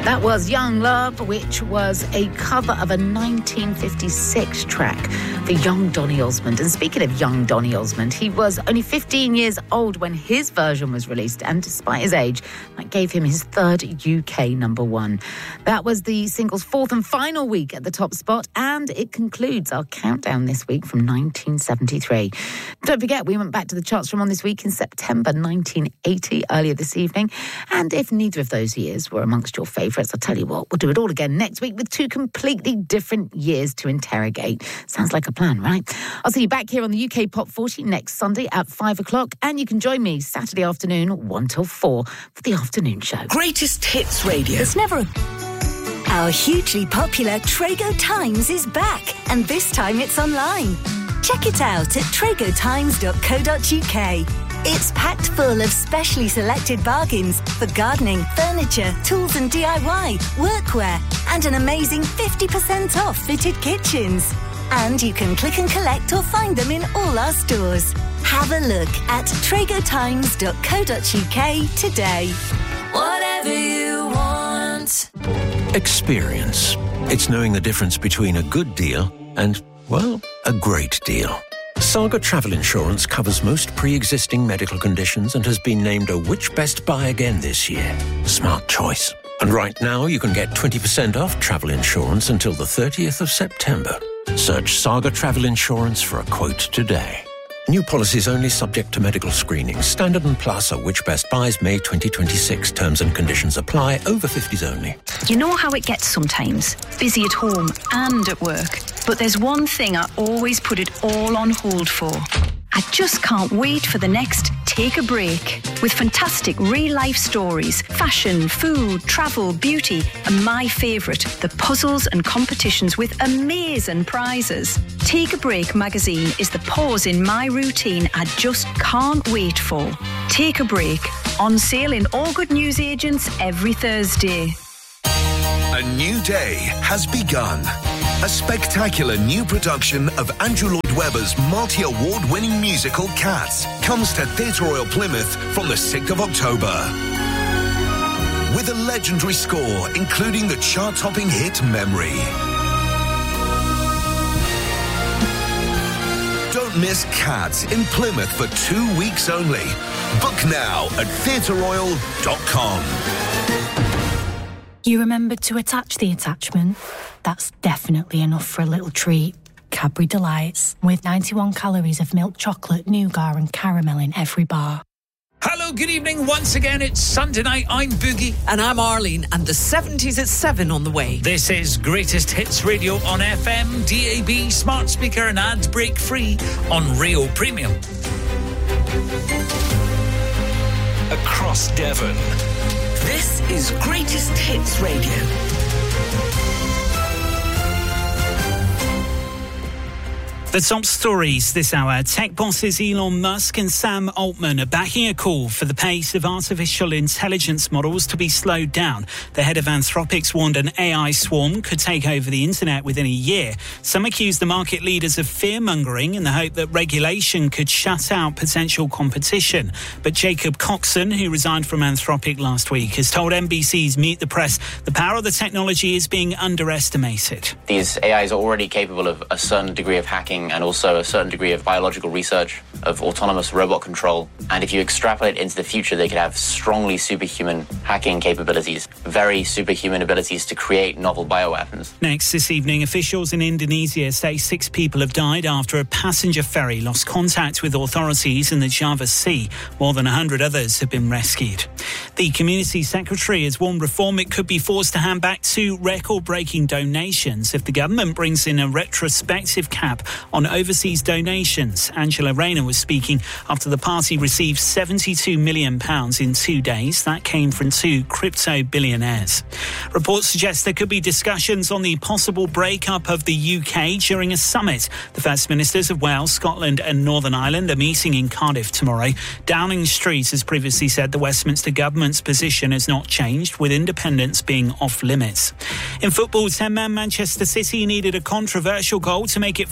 That was Young Love, which was a cover of a 1956 track for young Donny Osmond. And speaking of young Donny Osmond, he was only 15 years old when his version was released, and despite his age, that gave him his third UK number one. That was the single's fourth and final week at the top spot, and it concludes our countdown this week from 1973. Don't forget, we went back to the charts from on this week in September 1980, earlier this evening, and if neither of those years were amongst your favourites, I'll tell you what, we'll do it all again next week with two completely different years to interrogate. Sounds like a plan, right? I'll see you back here on the UK Pop 40 next Sunday at 5 o'clock, and you can join me Saturday afternoon 1 till 4 for the afternoon show. Greatest Hits Radio. It's never Our hugely popular Trago Times is back, and this time it's online. Check it out at tragotimes.co.uk. It's packed full of specially selected bargains for gardening, furniture, tools and DIY, workwear, and an amazing 50% off fitted kitchens. And you can click and collect or find them in all our stores. Have a look at tragotimes.co.uk today. Whatever you want. Experience. It's knowing the difference between a good deal and, well, a great deal. Saga Travel Insurance covers most pre-existing medical conditions and has been named a Which Best Buy again this year. Smart choice. And right now you can get 20% off travel insurance until the 30th of September. Search Saga Travel Insurance for a quote today. New policies only subject to medical screening. Standard and Plus are Which Best Buys May 2026. Terms and conditions apply. Over 50s only. You know how it gets sometimes. Busy at home and at work. But there's one thing I always put it all on hold for. I just can't wait for the next Take a Break. With fantastic real-life stories, fashion, food, travel, beauty, and my favourite, the puzzles and competitions with amazing prizes. Take a Break magazine is the pause in my routine I just can't wait for. Take a Break. On sale in all good newsagents every Thursday. A new day has begun. A spectacular new production of Andrew Lloyd Webber's multi-award-winning musical Cats comes to Theatre Royal Plymouth from the 6th of October. With a legendary score, including the chart-topping hit Memory. Don't miss Cats in Plymouth for 2 weeks only. Book now at theatreroyal.com. You remembered to attach the attachment? That's definitely enough for a little treat. Cadbury Delights, with 91 calories of milk chocolate, nougat and caramel in every bar. Hello, good evening. Once again, it's Sunday night. I'm Boogie. And I'm Arlene, and the 70s at 7 on the way. This is Greatest Hits Radio on FM, DAB, smart speaker and ad break free on Rio Premium. Across Devon. This is Greatest Hits Radio. The top stories this hour. Tech bosses Elon Musk and Sam Altman are backing a call for the pace of artificial intelligence models to be slowed down. The head of Anthropic's warned an AI swarm could take over the internet within a year. Some accuse the market leaders of fear-mongering in the hope that regulation could shut out potential competition. But Jacob Coxon, who resigned from Anthropic last week, has told NBC's Meet the Press the power of the technology is being underestimated. These AIs are already capable of a certain degree of hacking and also a certain degree of biological research, of autonomous robot control. And if you extrapolate into the future, they could have strongly superhuman hacking capabilities, very superhuman abilities to create novel bioweapons. Next this evening, officials in Indonesia say 6 people have died after a passenger ferry lost contact with authorities in the Java Sea. More than 100 others have been rescued. The Community Secretary has warned Reform it could be forced to hand back 2 record-breaking donations if the government brings in a retrospective cap on overseas donations. Angela Rayner was speaking after the party received £72 million in 2 days. That came from 2 crypto billionaires. Reports suggest there could be discussions on the possible breakup of the UK during a summit. The First Ministers of Wales, Scotland and Northern Ireland are meeting in Cardiff tomorrow. Downing Street has previously said the Westminster government's position has not changed, with independence being off limits. In football, 10-man Manchester City needed a controversial goal to make it 4 wins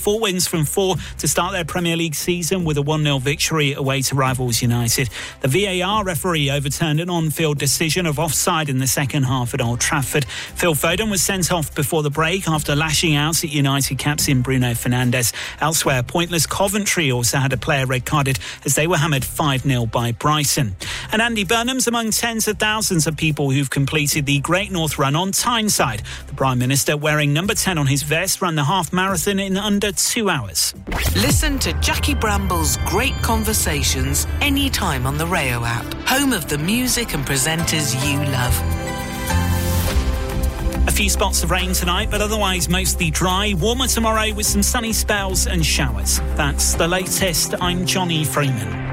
from 4 to start their Premier League season with a 1-0 victory away to rivals United. The VAR referee overturned an on-field decision of offside in the second half at Old Trafford. Phil Foden was sent off before the break after lashing out at United captain Bruno Fernandes. Elsewhere, pointless Coventry also had a player red-carded as they were hammered 5-0 by Brighton. And Andy Burnham's among tens of thousands of people who've completed the Great North Run on Tyneside. The Prime Minister, wearing number 10 on his vest, ran the half marathon in under 2 hours. Listen to Jackie Bramble's Great Conversations anytime on the Rayo app, home of the music and presenters you love. A few spots of rain tonight, but otherwise mostly dry. Warmer tomorrow with some sunny spells and showers. That's the latest. I'm Johnny Freeman.